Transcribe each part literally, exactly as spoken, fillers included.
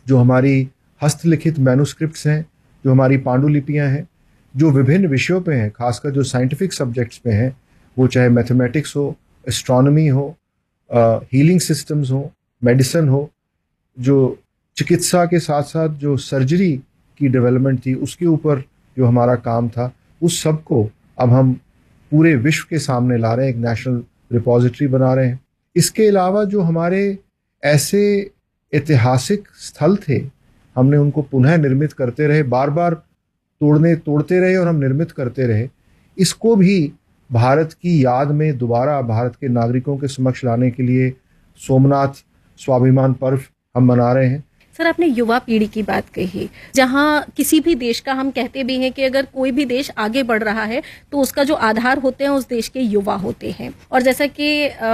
जो हमारी हस्तलिखित मैन्युस्क्रिप्ट्स हैं, जो हमारी पांडुलिपियां हैं, जो विभिन्न विषयों पे हैं, खासकर जो साइंटिफिक सब्जेक्ट्स पे हैं, वो चाहे मैथमेटिक्स हो, एस्ट्रोनॉमी हो, हीलिंग सिस्टम्स हो, मेडिसिन हो, जो चिकित्सा के साथ साथ जो सर्जरी की डेवलपमेंट थी उसके ऊपर जो हमारा काम था, उस सब को अब हम पूरे विश्व के सामने ला रहे हैं, एक नेशनल रिपोजिटरी बना रहे हैं। इसके अलावा जो हमारे ऐसे ऐतिहासिक स्थल थे, हमने उनको पुनः निर्मित करते रहे, बार बार तोड़ने तोड़ते रहे और हम निर्मित करते रहे। इसको भी भारत की याद में दोबारा भारत के नागरिकों के समक्ष लाने के लिए सोमनाथ स्वाभिमान पर्व हम मना रहे हैं। सर, आपने युवा पीढ़ी की बात कही, जहां किसी भी देश का हम कहते भी हैं कि अगर कोई भी देश आगे बढ़ रहा है तो उसका जो आधार होते हैं उस देश के युवा होते हैं। और जैसा कि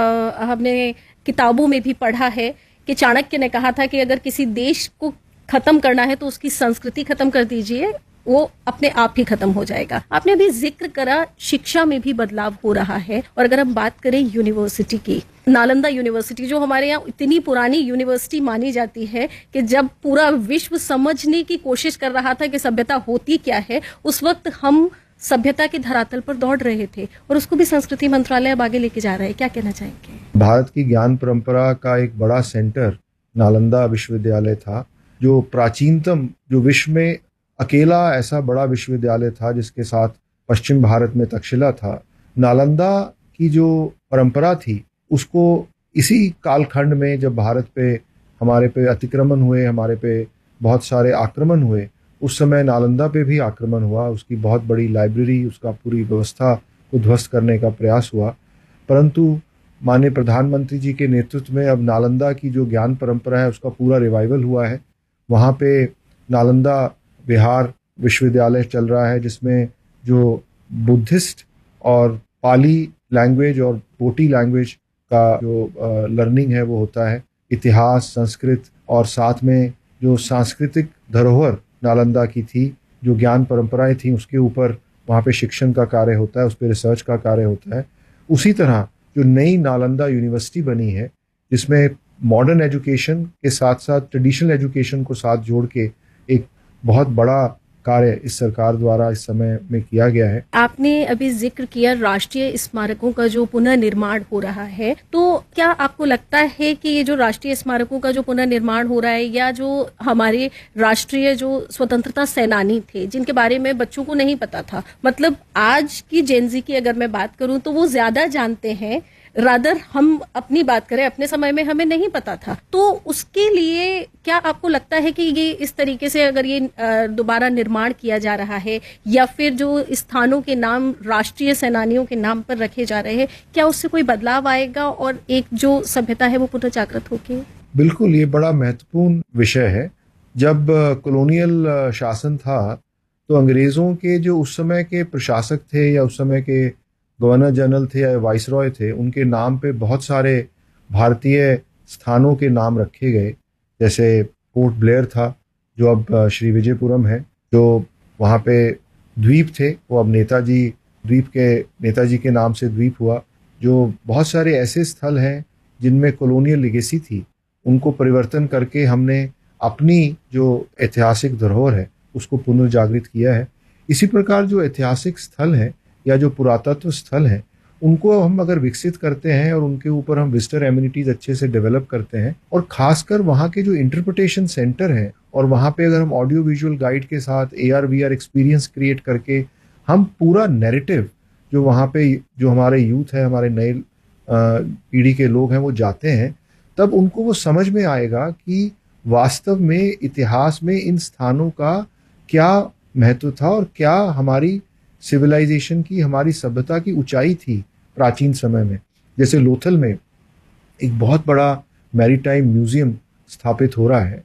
हमने किताबों में भी पढ़ा है कि चाणक्य ने कहा था कि अगर किसी देश को खत्म करना है तो उसकी संस्कृति खत्म कर दीजिए, वो अपने आप ही खत्म हो जाएगा। आपने अभी जिक्र करा शिक्षा में भी बदलाव हो रहा है। और अगर हम बात करें यूनिवर्सिटी की, नालंदा यूनिवर्सिटी जो हमारे यहाँ इतनी पुरानी यूनिवर्सिटी मानी जाती है कि जब पूरा विश्व समझने की कोशिश कर रहा था कि सभ्यता होती क्या है, उस वक्त हम सभ्यता के धरातल पर दौड़ रहे थे और उसको भी संस्कृति मंत्रालय अब आगे लेके जा रहा है। क्या कहना चाहेंगे? भारत की ज्ञान परंपरा का एक बड़ा सेंटर नालंदा विश्वविद्यालय था, जो प्राचीनतम, जो विश्व में अकेला ऐसा बड़ा विश्वविद्यालय था जिसके साथ पश्चिम भारत में तक्षशिला था। नालंदा की जो परंपरा थी उसको इसी कालखंड में जब भारत पे हमारे पे अतिक्रमण हुए, हमारे पे बहुत सारे आक्रमण हुए, उस समय नालंदा पे भी आक्रमण हुआ। उसकी बहुत बड़ी लाइब्रेरी, उसका पूरी व्यवस्था को ध्वस्त करने का प्रयास हुआ। परंतु माननीय प्रधानमंत्री जी के नेतृत्व में अब नालंदा की जो ज्ञान परंपरा है उसका पूरा रिवाइवल हुआ है। वहाँ पे नालंदा बिहार विश्वविद्यालय चल रहा है, जिसमें जो बुद्धिस्ट और पाली लैंग्वेज और बोटी लैंग्वेज का जो लर्निंग है वो होता है। इतिहास, संस्कृत और साथ में जो सांस्कृतिक धरोहर नालंदा की थी, जो ज्ञान परंपराएं थी, उसके ऊपर वहाँ पे शिक्षण का कार्य होता है, उस पर रिसर्च का कार्य होता है। उसी तरह जो नई नालंदा यूनिवर्सिटी बनी है, जिसमें मॉडर्न एजुकेशन के साथ साथ ट्रेडिशनल एजुकेशन को साथ जोड़ के एक बहुत बड़ा कार्य इस सरकार द्वारा इस समय में किया गया है। आपने अभी जिक्र किया राष्ट्रीय स्मारकों का जो पुनर्निर्माण हो रहा है, तो क्या आपको लगता है कि ये जो राष्ट्रीय स्मारकों का जो पुनर्निर्माण हो रहा है, या जो हमारे राष्ट्रीय जो स्वतंत्रता सेनानी थे जिनके बारे में बच्चों को नहीं पता था, मतलब आज की जेनजी की अगर मैं बात करूं तो वो ज्यादा जानते हैं, रादर हम अपनी बात करें, अपने समय में हमें नहीं पता था, तो उसके लिए क्या आपको लगता है कि ये इस तरीके से अगर ये दोबारा निर्माण किया जा रहा है, या फिर जो स्थानों के नाम राष्ट्रीय सेनानियों के नाम पर रखे जा रहे हैं, क्या उससे कोई बदलाव आएगा और एक जो सभ्यता है वो पुनः जागृत होगी? बिल्कुल, ये बड़ा महत्वपूर्ण विषय है। जब कॉलोनियल शासन था तो अंग्रेजों के जो उस समय के प्रशासक थे या उस समय के गवर्नर जनरल थे या वाइसरॉय थे, उनके नाम पे बहुत सारे भारतीय स्थानों के नाम रखे गए। जैसे पोर्ट ब्लेयर था जो अब श्री विजयपुरम है, जो वहाँ पे द्वीप थे वो अब नेताजी द्वीप के नेताजी के नाम से द्वीप हुआ। जो बहुत सारे ऐसे स्थल हैं जिनमें कॉलोनियल लिगेसी थी, उनको परिवर्तन करके हमने अपनी जो ऐतिहासिक धरोहर है उसको पुनर्जागृत किया है। इसी प्रकार जो ऐतिहासिक स्थल हैं या जो पुरातत्व स्थल हैं, उनको हम अगर विकसित करते हैं और उनके ऊपर हम विजिटर एमिनिटीज अच्छे से डेवलप करते हैं, और खासकर वहाँ के जो इंटरप्रिटेशन सेंटर हैं, और वहाँ पे अगर हम ऑडियो विजुअल गाइड के साथ A R we are experience create करके हम पूरा नैरेटिव जो वहाँ पे जो हमारे यूथ है, हमारे नए पीढ़ी के लोग हैं, वो जाते हैं, तब उनको वो समझ में आएगा कि वास्तव में इतिहास में इन स्थानों का क्या महत्व था और क्या हमारी सिविलाइजेशन की, हमारी सभ्यता की ऊंचाई थी प्राचीन समय में। जैसे लोथल में एक बहुत बड़ा मैरीटाइम म्यूजियम स्थापित हो रहा है।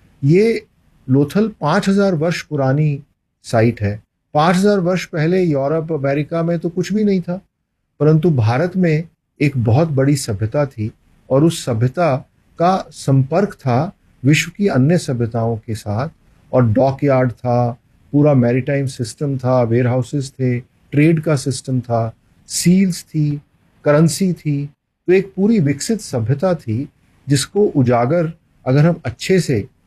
ये लोथल पाँच हज़ार वर्ष पुरानी साइट है। पाँच हज़ार वर्ष पहले यूरोप, अमेरिका में तो कुछ भी नहीं था, परंतु भारत में एक बहुत बड़ी सभ्यता थी और उस सभ्यता का संपर्क था विश्व की अन्य सभ्यताओं के साथ, और डॉक यार्ड था, पूरा मैरीटाइम सिस्टम था, वेयर हाउसेस थे, ट्रेड का सिस्टम था, सील्स थी, करेंसी थी। तो एक पूरी विकसित सभ्यता थी जिसको उजागर अगर हम अच्छे से